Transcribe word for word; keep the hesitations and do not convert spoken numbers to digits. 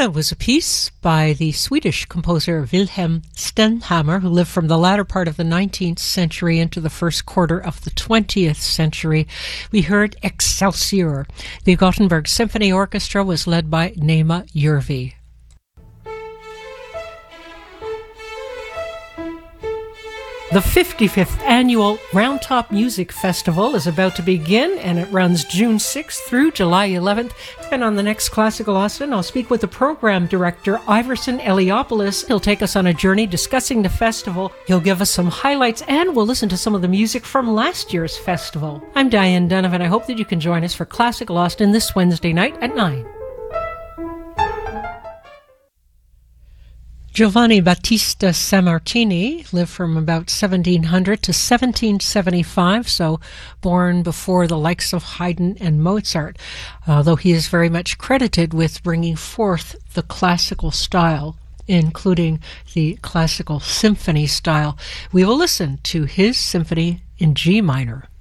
Nona was a piece by the Swedish composer Wilhelm Stenhammar, who lived from the latter part of the nineteenth century into the first quarter of the twentieth century. We heard Excelsior. The Gothenburg Symphony Orchestra was led by Nema Järvi. The fifty-fifth annual Round Top Music Festival is about to begin, and it runs June sixth through July eleventh. And on the next Classical Austin, I'll speak with the program director, Iverson Eliopoulos. He'll take us on a journey discussing the festival. He'll give us some highlights, and we'll listen to some of the music from last year's festival. I'm Diane Donovan. I hope that you can join us for Classical Austin this Wednesday night at nine. Giovanni Battista Sammartini lived from about seventeen hundred to seventeen seventy-five, so born before the likes of Haydn and Mozart, although he is very much credited with bringing forth the classical style, including the classical symphony style. We will listen to his symphony in G minor.